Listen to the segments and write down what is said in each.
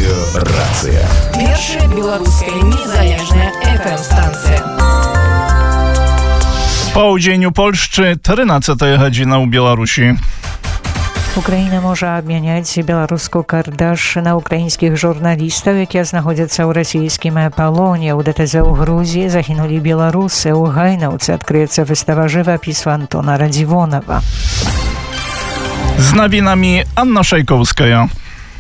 Радыёрацыя. Першая беларуская незалежная FM-станція. Południu u Polszczy, 13 godzina u Białorusi. Украіна можа абмяняць беларуску кардаш на украінскіх журналістаў, якія знаходзяцца ў расійскім палоне. У ДТЗ ў Грузіі загінулі беларусы. У Гайнаўцы адкрыецца выстава жывапісу Антона Радзівонава. Z nowinami Anna Szajkowska.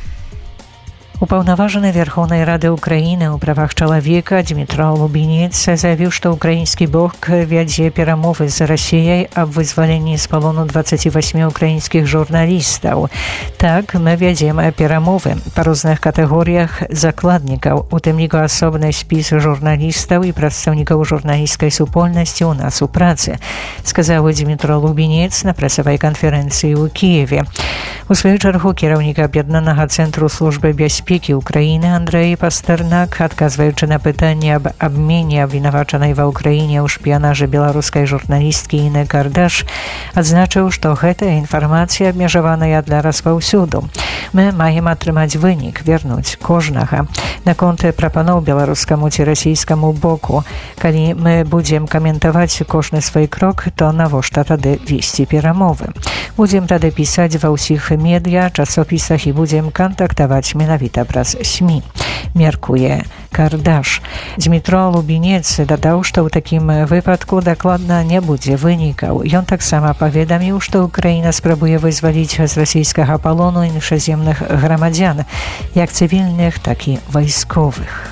Упаўнаважаны Верховнай Рады Украіны ў правах чалавека Дмітро Лубінец заявіў, што ўкраінскі бок вядзе перамовы з Расіяй аб вызваленні з палону 28 украінскіх журналістаў. Так, мы вядзем перамовы па розных катэгорыях закладнікаў, у тым ліку асобны спіс журналістаў і прадстаўнікаў журналісцкай супольнасці ў нас у працы, сказаў Дмітро Лубінец на прэсавай канферэнцыі ў Кіеве. У сваю чаргу кіраўнік аб'яднанага цэнтру службы бяспекі Украіны Андрэй Пастэрнак, адказваючы на пытанне аб абмене абвінавачанай ва ўкраіне ў шпіянажы беларускай журналісткі Іны Кардаш, адзначыў, што гэтая інфармацыя абмежаваная для распаўсюду. Мы маем атрымаць вынік, вернуць кожнага. Наконт прапаноў беларускаму ці расійскаму боку. Калі мы будзем каментаваць кожны свой крок, то навошта тады весці перамовы? Будзем тады пісаць ва ўсіх медыа, часопісах і будзем кантактаваць менавіта праз СМІ, меркуе Кардаш. Дмітро Лубінец дадаў, што ў такім выпадку дакладна не будзе вынікаў. Ён таксама паведаміў, што Украіна спрабуе вызваліць з расійскага палону іншаземных грамадзян, як цывільных, так і вайсковых.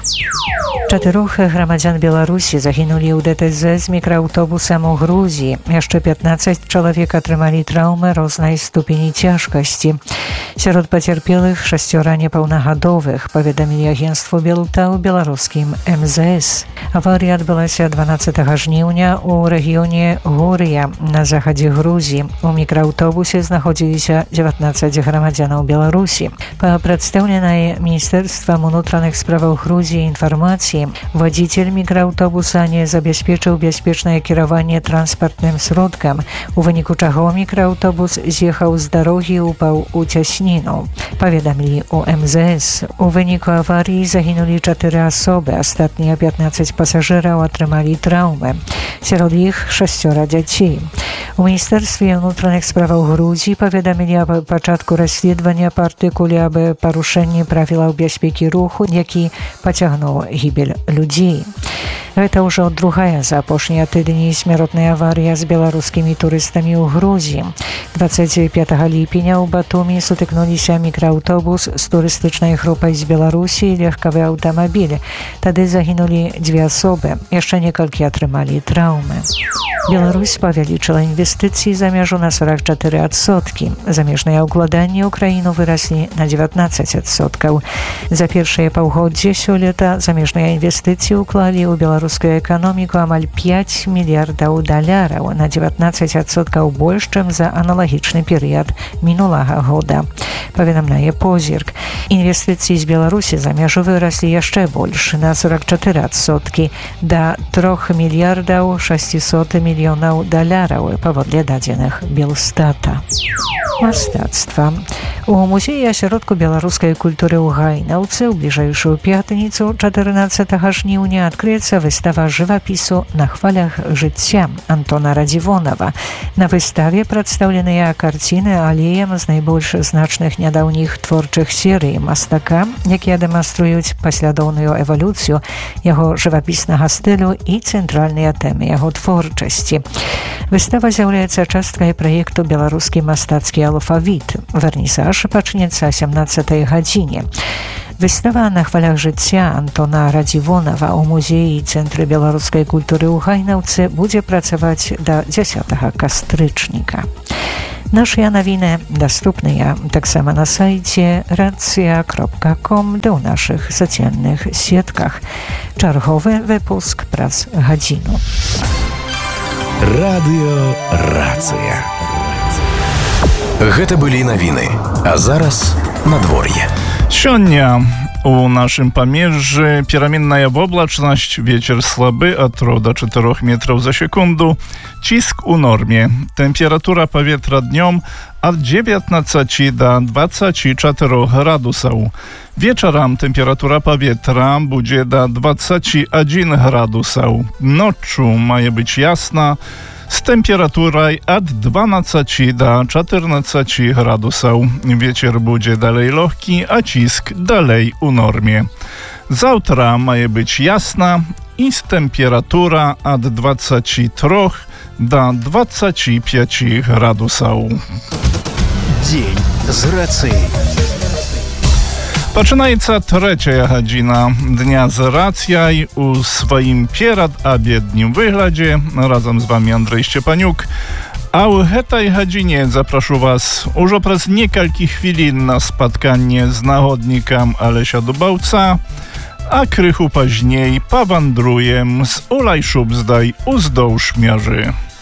4 грамадзян Беларусі загінулі ў ДТЗ з мікрааўтобусам у Грузіі. Яшчэ 15 чалавек атрымалі траўмы рознай ступені цяжкасці. Сярод пацярпелых 6 непаўнагадовых, паведамілі агенцтву Белта ў беларускім МЗС. Аварыя адбылася 12 жніўня ў рэгіёне Гурыя на захадзе Грузіі. У мікрааўтобусе знаходзіліся 19 грамадзянаў Беларусі. Па прадстаўленай Міністэрствам унутраных справаў Грузіі інфармацыі, вадзіцель мікрааўтобуса не забяспечыў бяспечнае кіраванне транспартным сродкам, у выніку чаго мікрааўтобус з'ехаў з дарогі і упаў у цясніну. Паведамілі у МЗС. У выніку аварыі загінулі 4 асобы, астатнія 15 пасажыраў атрымалі траўмы. Сярод іх 6 дзяцей. У Міністэрстве ўнутраных справаў Грузіі паведамілі аб пачатку расследавання па артыкуле аб парушэнні правілаў бяспекі руху, які пацягнуў гібель людзей. Гэта ўжо другая за апошнія тыдні смяротная аварыя з беларускімі турыстамі ў Грузіі. 25 ліпеня ў Батумі сутыкнуліся мікрааўтобус з турыстычнай групай з Беларусі і легкавы аўтамабіль. Тады загінулі 2 асобы, яшчэ некалькі атрымалі траўмы. Беларусь павялічыла інвестыцыі за мяжу на 44%. Замежныя ўкладанні ў краіну выраслі на 19%. За першае паўгоддзе сёлета замежныя інвестыцыі ўклалі ў беларускую эканоміку амаль 5 мільярдаў даляраў, на 19% больш, чым за аналагічны перыяд мінулага года. Паведамляе Позірк. Інвестыцыі з Беларусі за мяжу выраслі яшчэ больш, на 44%, да 3 мільярдаў 600 мільёнаў даляраў, паводле дадзеных Белстата. Мастацтва. У музеі асяродку беларускай культуры ў Гайнаўцы ў бліжэйшую пятніцу 14 жніўня адкрыецца выстава жывапісу на хвалях жыцця Антона Радзівонава. На выставе прадстаўленыя карціны алеем з найбольш значных нядаўніх творчых серый мастака, якія дэманструюць паслядоўную эвалюцыю яго жывапіснага стылю і цэнтральныя тэмы яго творчасці. Выстава з'яўляецца часткай праекту «Беларускі мастацкі алфавіт». Вернісаж пачнецца о 17 гадзіне. Выстава на хвалях жыцця Антона Радзівонава ў музеі і цэнтры беларускай культуры ў Гайнаўцы будзе працаваць да 10 кастрычніка. Нашыя навіны даступныя таксама на сайце racja.com ды ў нашых сацыяльных сетках. Чарговы выпуск праз гадзіну. Радыёрацыя. Гэта былі навіны, а зараз надвор'е. Сёння У нашym Pamierzy переменная облачность, ветер слабый от 3 до 4 метров за секунду, cisk u normie. Temperatura powietrza dniom od 19 do 24 gradusów. Wieczorem temperatura powietrza będzie do 21 gradusów. Noczu ma być jasna, z temperaturą od 12 do 14 gradusów. Wieczór będzie dalej lekki, a cisk dalej u normie. Zawtra ma być jasna i z temperatura od 23 do 25 gradusów. Dzień z racji. Починається третя година Дня з рацією у своїм передобіднім вигляді. Разом з вами Андрій Щепанюк. А у этой године запрошу вас уже през некалькі хвилин на споткanie z nagodnikiem Alesia Dubowca, a krychu później powandruję z Ulaj Szubzdaj uzdąż Mierzy.